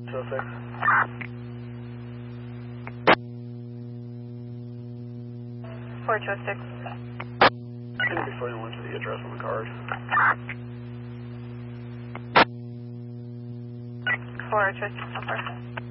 606. Four two six. Can you before you went to the address on the card? 4 2 6 so far.